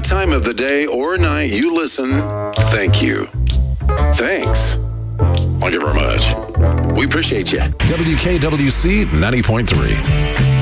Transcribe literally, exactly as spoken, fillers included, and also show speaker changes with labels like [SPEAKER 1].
[SPEAKER 1] what time of the day or night you listen, thank you. Thanks. Thank you very much. We appreciate you. W K W C ninety point three.